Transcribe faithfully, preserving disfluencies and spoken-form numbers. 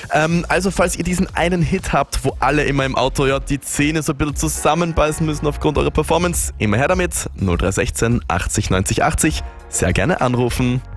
Ähm, also falls ihr diesen einen Hit habt, wo alle immer im Auto ja die Zähne so ein bisschen zusammenbeißen müssen aufgrund eurer Performance, immer her damit. null drei sechzehn achtzig neunzig achtzig. Sehr gerne anrufen.